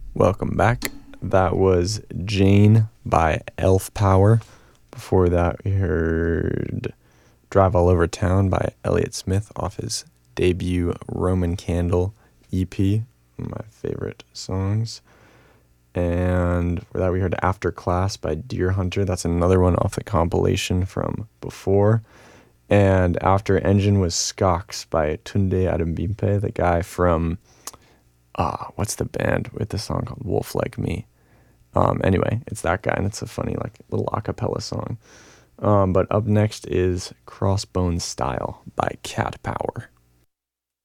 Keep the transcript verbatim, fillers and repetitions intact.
Welcome back. That was Jane by Elf Power. Before that, we heard Drive All Over Town by Elliott Smith off his debut Roman Candle E P, one of my favorite songs. And for that, we heard After Class by Deer Hunter. That's another one off the compilation from before. And After Engine was Skox by Tunde Adebimpe, the guy from, ah, what's the band with the song called Wolf Like Me? Um, anyway, it's that guy, and it's a funny, like, little a cappella song. Um, but up next is Crossbones Style by Cat Power.